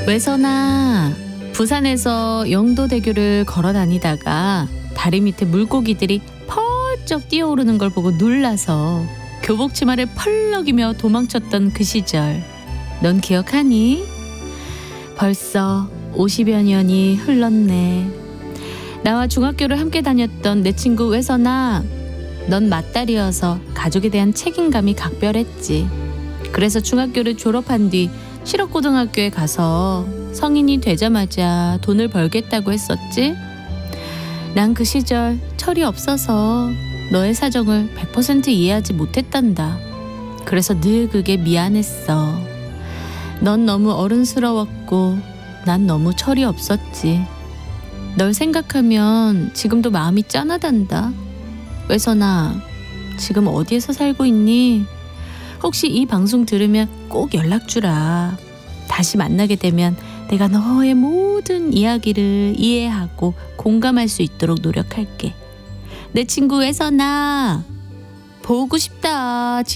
외선아, 부산에서 영도대교를 걸어 다니다가 다리 밑에 물고기들이 펄쩍 뛰어오르는 걸 보고 놀라서 교복 치마를 펄럭이며 도망쳤던 그 시절, 넌 기억하니? 벌써 50여 년이 흘렀네. 나와 중학교를 함께 다녔던 내 친구 외선아, 넌 맏딸이어서 가족에 대한 책임감이 각별했지. 그래서 중학교를 졸업한 뒤 실업고등학교에 가서 성인이 되자마자 돈을 벌겠다고 했었지. 난 그 시절 철이 없어서 너의 사정을 100% 이해하지 못했단다. 그래서 늘 그게 미안했어. 넌 너무 어른스러웠고 난 너무 철이 없었지. 널 생각하면 지금도 마음이 짠하단다. 외선아, 지금 어디에서 살고 있니? 혹시 이 방송 들으면 꼭 연락 주라. 다시 만나게 되면 내가 너의 모든 이야기를 이해하고 공감할 수 있도록 노력할게. 내 친구 외선아, 보고 싶다.